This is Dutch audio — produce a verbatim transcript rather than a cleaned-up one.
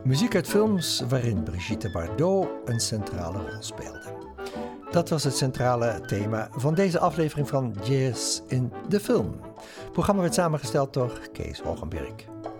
Muziek uit films waarin Brigitte Bardot een centrale rol speelde. Dat was het centrale thema van deze aflevering van Jazz in de Film. Het programma werd samengesteld door Kees Hogenberg.